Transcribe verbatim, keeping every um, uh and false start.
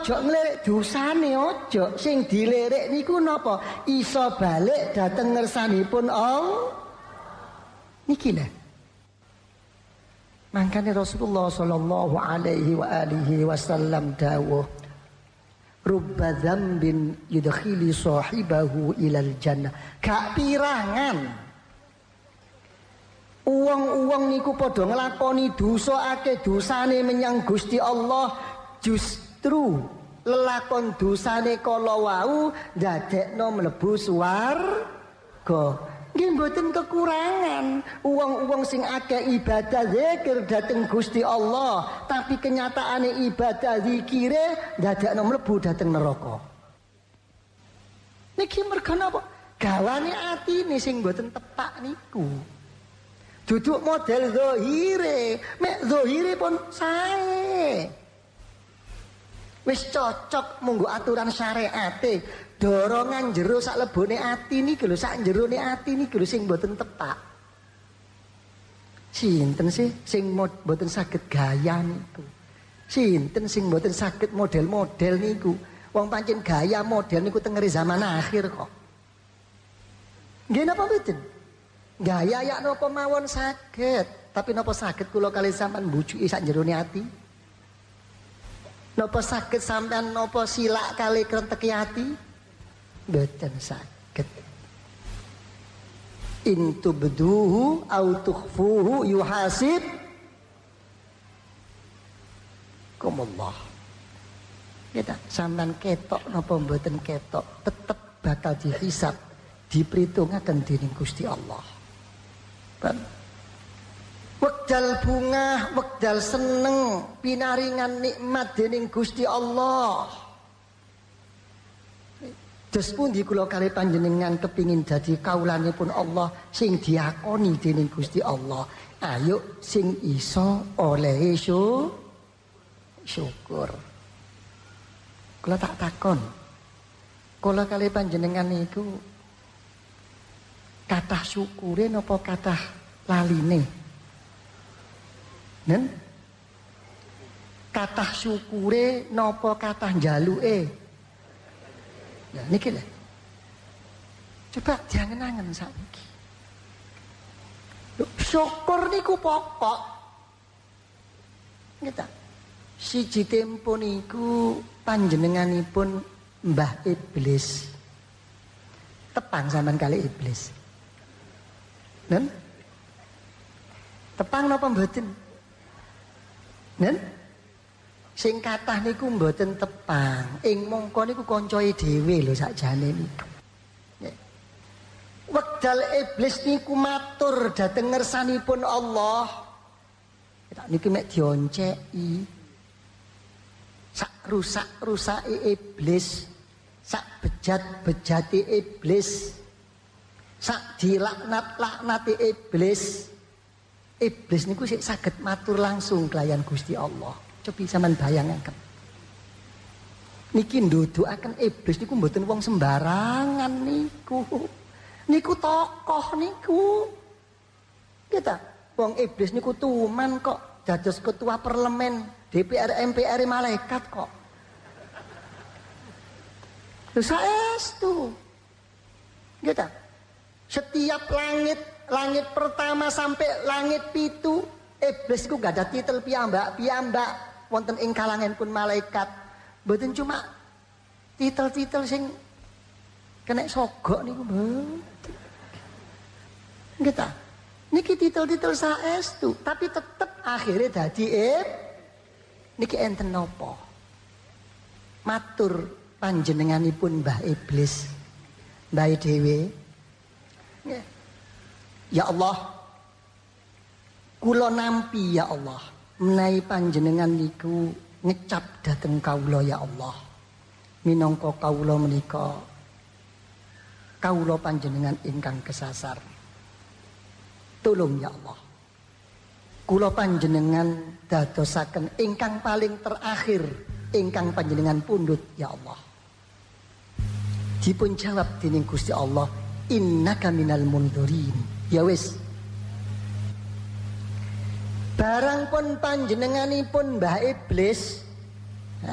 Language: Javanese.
aja ngelirik dosane aja. Sing dilirik niku napa? Iso balik dhateng ngersanipun Allah. Niki lho. Mangkane Rasulullah sallallahu alaihi wa alihi wasallam dawuh, rubba dzambin yudkhili sahibahu ilal jannah. Gak pirangan uang-uang niku padha nglakoni dosa akeh dosane menyang Gusti Allah, justru lelakon dosane kala wau ndadekno mlebu swarga. Nggih mboten kekurangan uang-uang sing akeh ibadah zikir dhateng Gusti Allah, tapi kenyataane ibadah zikire ndadekno mlebu dhateng neraka. Niki merga napa? Gawane atine sing mboten tepak niku. Duduk model zahire, mek zahire pun sae. Wis cocok munggo aturan syariate, dorongan jero sak lebone ati niki lho, sak jerone ati niki lho sing mboten tepak. Sinten sih sing mboten saged gaya niku? Sinten sing mboten saged model-model niku? Wong pancen gaya model niku tengere zaman akhir kok. Nggih napa mboten? Gaya ya napa mawon saged, tapi napa saged kula kali sampean mbujuki sak jerone ati? Napa saged sampean napa silak kali krenteki ati? Mboten saged. In tubduhu au tukhfuhu yuhasib kumullah. Kita sampean ketok napa mboten ketok, tetep bakal dihisab, diperhitungaken dening Gusti Allah. Ben wekdal bungah, wekdal seneng, pinaringan nikmat dening Gusti Allah. Des pundi kula kali panjenengan kepingin dadi kaulanipun Allah sing diakoni dening Gusti Allah. Ayo sing iso olehe syukur. Kula tak takon. Kula kali panjenengan niku kathah syukure napa kathah laline? Nen kathah syukure napa kathah njaluke? Ya niki lho. Coba diangen-angen saiki. Syukur niku pokok. Nggih ta? Siji tempo niku panjenenganipun Mbah Iblis. Tepang sampean kali iblis. Nen? Tepang napa mboten? Nen? Sing kathah niku mboten tepang. Ing mongko niku kancae dhewe lho sakjane niku. Wekdal iblis niku matur dhateng ngersanipun Allah. Tak niki mek dionceki. Sak rusak-rusake iblis, sak bejat-bejate iblis, sak dilaknat-laknate iblis. Iblis niku sik saged matur langsung kelayan Gusti Allah. Cobi sampean bayangaken. Niki ndudukaken iblis niku mboten wong sembarangan niku. Niku tokoh niku. Kita wong iblis niku tuman kok dados ketua parlemen, D P R M P R malaikat kok. Lha saestu. Kita setiap langit langit pertama sampai langit pitu iblis ku gak ada titel piyambak piyambak wonten ing kalanganipun malaikat. Mboten cuma titel-titel sing kena sogok niku mboten. Kita niki titel-titel saestu tapi tetep akhirnya dadi ib niki enten napa matur panjenenganipun Mbah Iblis Mbah dhewe ya Allah kula nampi ya Allah menawi panjenengan niku ngecap dhateng kawula ya Allah minangka kawula menika kawula panjenengan ingkang kesasar. Tolong ya Allah. Kula panjenengan dadosaken ingkang paling terakhir ingkang panjenengan pundhut ya Allah. Dipun jawab dening Gusti Allah, innaka minal mundzirin. Ya wis. Barang pun panjenenganipun Mbah Iblis